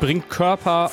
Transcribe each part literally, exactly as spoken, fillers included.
bringt Körper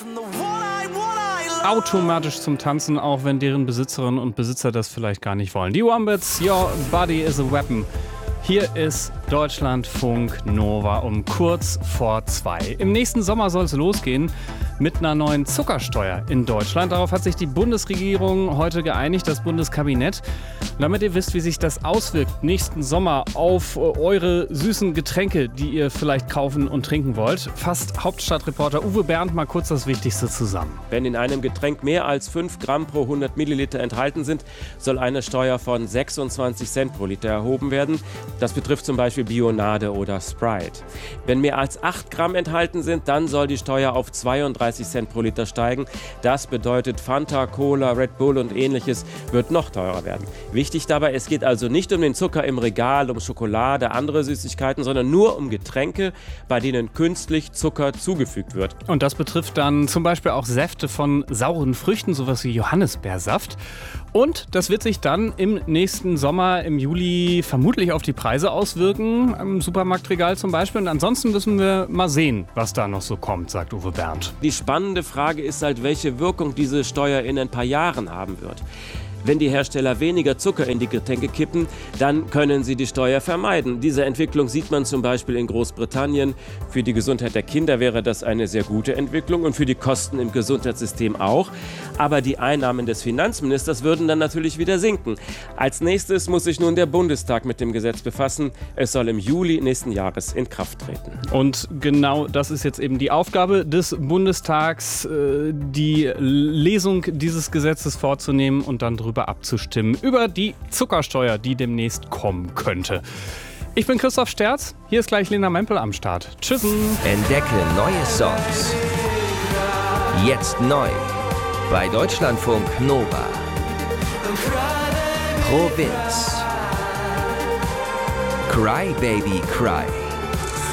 automatisch zum Tanzen, auch wenn deren Besitzerinnen und Besitzer das vielleicht gar nicht wollen. Die Wombats, Your Body is a Weapon. Hier ist Deutschlandfunk Nova um kurz vor zwei. Im nächsten Sommer soll es losgehen mit einer neuen Zuckersteuer in Deutschland. Darauf hat sich die Bundesregierung heute geeinigt, das Bundeskabinett. Und damit ihr wisst, wie sich das auswirkt nächsten Sommer auf eure süßen Getränke, die ihr vielleicht kaufen und trinken wollt, fasst Hauptstadtreporter Uwe Bernd mal kurz das Wichtigste zusammen. Wenn in einem Getränk mehr als fünf Gramm pro hundert Milliliter enthalten sind, soll eine Steuer von sechsundzwanzig Cent pro Liter erhoben werden. Das betrifft zum Beispiel Bionade oder Sprite. Wenn mehr als acht Gramm enthalten sind, dann soll die Steuer auf zweiunddreißig Cent pro Liter steigen. Das bedeutet, Fanta, Cola, Red Bull und ähnliches wird noch teurer werden. Wichtig dabei, es geht also nicht um den Zucker im Regal, um Schokolade, andere Süßigkeiten, sondern nur um Getränke, bei denen künstlich Zucker zugefügt wird. Und das betrifft dann zum Beispiel auch Säfte von sauren Früchten, sowas wie Johannisbeersaft. Und das wird sich dann im nächsten Sommer, im Juli, vermutlich auf die Preise auswirken, im Supermarktregal zum Beispiel. Und ansonsten müssen wir mal sehen, was da noch so kommt, sagt Uwe Bernd. Die spannende Frage ist halt, welche Wirkung diese Steuer in ein paar Jahren haben wird. Wenn die Hersteller weniger Zucker in die Getränke kippen, dann können sie die Steuer vermeiden. Diese Entwicklung sieht man zum Beispiel in Großbritannien. Für die Gesundheit der Kinder wäre das eine sehr gute Entwicklung und für die Kosten im Gesundheitssystem auch. Aber die Einnahmen des Finanzministers würden dann natürlich wieder sinken. Als nächstes muss sich nun der Bundestag mit dem Gesetz befassen. Es soll im Juli nächsten Jahres in Kraft treten. Und genau das ist jetzt eben die Aufgabe des Bundestags, die Lesung dieses Gesetzes vorzunehmen und dann drüber abzustimmen, über die Zuckersteuer, die demnächst kommen könnte. Ich bin Christoph Sterz, hier ist gleich Lena Mempel am Start. Tschüssen! Entdecke neue Songs. Jetzt neu bei Deutschlandfunk Nova. Provinz. Cry Baby Cry.